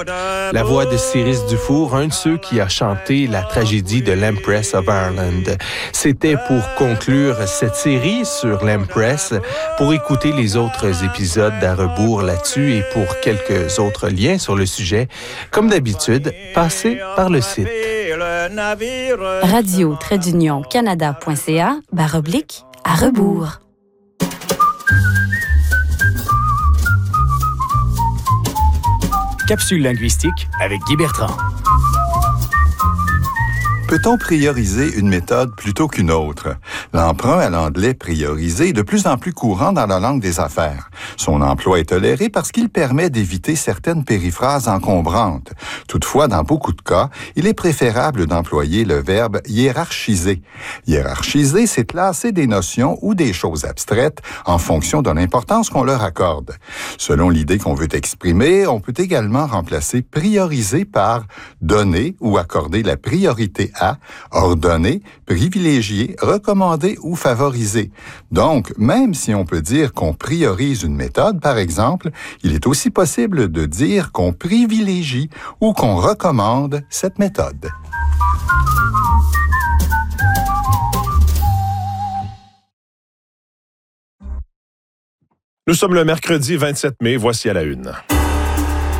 La voix de Cyrus Dufour, un de ceux qui a chanté la tragédie de l'Empress of Ireland. C'était pour conclure cette série sur l'Empress. Pour écouter les autres épisodes d'À rebours là-dessus et pour quelques autres liens sur le sujet, comme d'habitude, passez par le site. radio-canada.ca/à rebours. Capsule linguistique avec Guy Bertrand. Peut-on prioriser une méthode plutôt qu'une autre? L'emprunt à l'anglais priorisé est de plus en plus courant dans la langue des affaires. Son emploi est toléré parce qu'il permet d'éviter certaines périphrases encombrantes. Toutefois, dans beaucoup de cas, il est préférable d'employer le verbe hiérarchiser. Hiérarchiser, c'est classer des notions ou des choses abstraites en fonction de l'importance qu'on leur accorde. Selon l'idée qu'on veut exprimer, on peut également remplacer prioriser par donner ou accorder la priorité à, ordonner, privilégier, recommander ou favoriser. Donc, même si on peut dire qu'on priorise une méthode, par exemple, il est aussi possible de dire qu'on privilégie ou qu'on recommande cette méthode. Nous sommes le mercredi 27 mai, voici à la une.